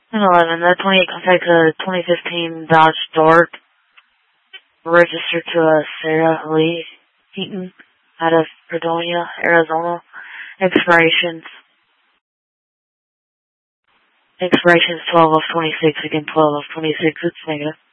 1011, the 28 contact a 2015 Dodge Dart, registered to Sarah Lee Heaton out of Fredonia, Arizona. Expirations 12 of 26, again 12 of 26, it's negative.